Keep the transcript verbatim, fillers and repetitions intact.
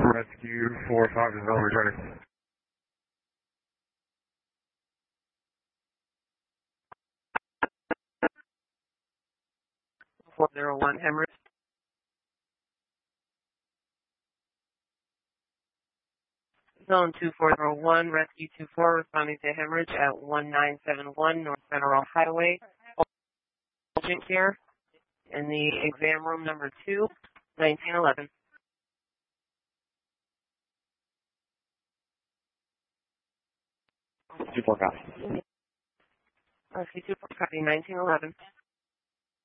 Rescue four five is over returning. four zero one Hemorrhage. Zone two four zero one, Rescue two four, responding to hemorrhage at one nine seven one North Federal Highway. Urgent care in the exam room number two, nineteen eleven. two four copy. Rescue two four, copy nineteen eleven.